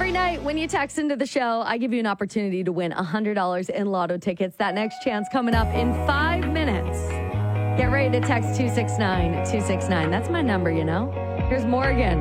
Every night when you text into the show, I give you an opportunity to win $100 in lotto tickets. That next chance coming up in 5 minutes. Get ready to text 269-269. That's my number, you know. Here's Morgan.